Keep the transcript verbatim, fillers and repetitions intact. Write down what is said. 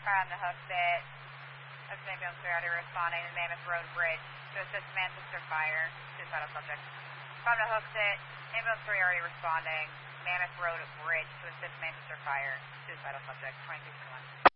car on the Hooksett. That's ambulance three already responding to Mammoth Road Bridge to assist Manchester Fire. Suicidal subject. From the Hooksett, ambulance three already responding. Mammoth Road Bridge to assist Manchester Fire. Suicidal subject. twenty-two twenty-one.